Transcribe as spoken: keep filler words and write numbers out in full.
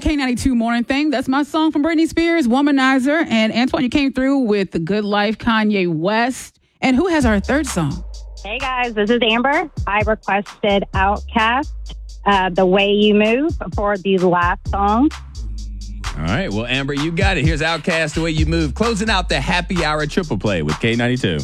K ninety-two Morning Thing. That's my song from Britney Spears, Womanizer. And Antoine, you came through with The Good Life, Kanye West. And who has our third song? Hey guys, this is Amber. I requested Outkast, uh, The Way You Move for the last song. All right. Well, Amber, you got it. Here's Outkast, The Way You Move, closing out the happy hour triple play with K ninety-two.